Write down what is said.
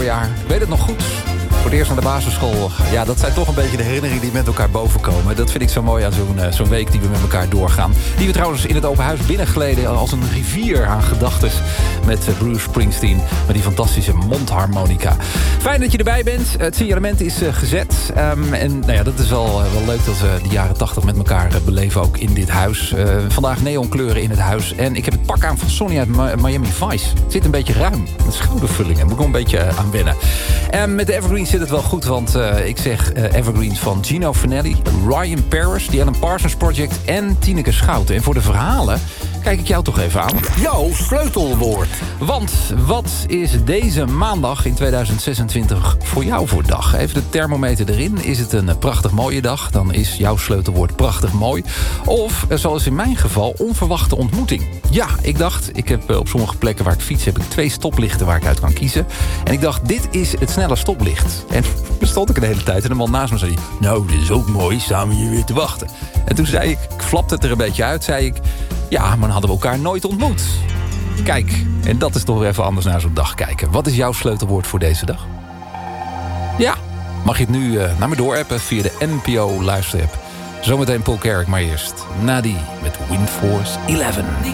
schooljaar. Ik weet het nog goed. Voor het eerst naar de basisschool. Ja, dat zijn toch een beetje de herinneringen die met elkaar bovenkomen. Dat vind ik zo mooi aan zo'n week die we met elkaar doorgaan. Die we trouwens in het open huis binnengleden als een rivier aan gedachtes met Bruce Springsteen. Met die fantastische mondharmonica. Fijn dat je erbij bent. Het signalement is gezet. En nou ja, dat is wel leuk dat we de jaren 80 met elkaar beleven ook in dit huis. Vandaag neonkleuren in het huis. En ik heb het pak aan van Sonny uit Miami Vice. Het zit een beetje ruim. Met schoudervullingen. Moet ik nog een beetje aan wennen. En met de Evergreens zit het wel goed, want ik zeg Evergreens van Gino Vanelli, Ryan Paris, The Alan Parsons Project en Tineke Schouten. En voor de verhalen kijk ik jou toch even aan. Jouw sleutelwoord. Want wat is deze maandag in 2026 voor jou voor dag? Even de thermometer erin. Is het een prachtig mooie dag? Dan is jouw sleutelwoord prachtig mooi. Of, zoals in mijn geval, onverwachte ontmoeting. Ja, ik dacht, ik heb op sommige plekken waar ik fiets heb ik 2 stoplichten waar ik uit kan kiezen. En ik dacht, dit is het snelle stoplicht. En daar stond ik een hele tijd en de man naast me zei, nou, dit is ook mooi, staan we hier weer te wachten. En toen zei ik flapte het er een beetje uit, zei ik, ja, maar dan hadden we elkaar nooit ontmoet. Kijk, en dat is toch weer even anders naar zo'n dag kijken. Wat is jouw sleutelwoord voor deze dag? Ja, mag je het nu naar me doorappen via de NPO luisterapp. Zometeen Paul Carrick, maar eerst Nadi met Wind Force 11.